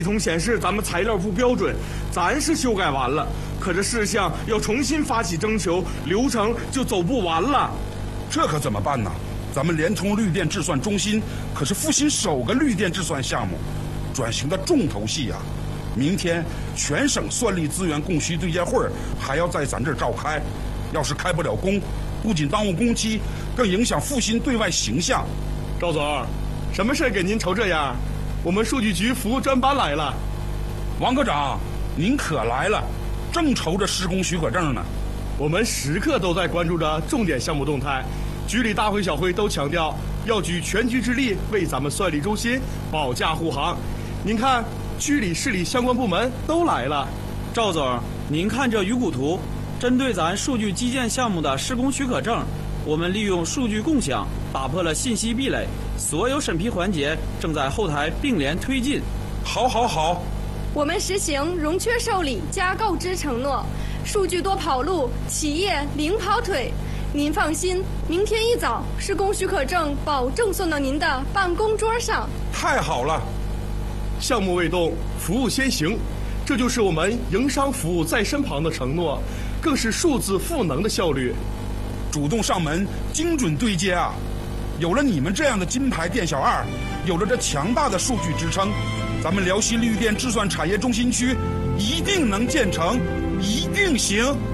系统显示咱们材料不标准，咱是修改完了，可这事项要重新发起征求，流程就走不完了。 这可怎么办呢？咱们联通绿电制算中心可是复兴首个绿电制算项目，转型的重头戏啊！明天全省算力资源供需对接会还要在咱这儿召开，要是开不了工，不仅耽误工期，更影响复兴对外形象。 赵总，什么事给您愁这样？我们数据局服务专班来了。 王科长，您可来了，正愁着施工许可证呢。 我们时刻都在关注着重点项目动态，局里大会小会都强调要举全局之力为咱们算力中心保驾护航。您看，区里市里相关部门都来了。 赵总，您看这鱼骨图，针对咱数据基建项目的施工许可证，我们利用数据共享打破了信息壁垒，所有审批环节正在后台并联推进。 好， 我们实行融缺受理加告知承诺，数据多跑路，企业零跑腿。您放心，明天一早施工许可证保证送到您的办公桌上。 太好了！ 项目未动，服务先行，这就是我们营商服务在身旁的承诺，更是数字赋能的效率。 主动上门，精准对接啊！有了你们这样的金牌店小二，有了这强大的数据支撑，咱们辽西绿电制算产业中心区一定能建成，一定行。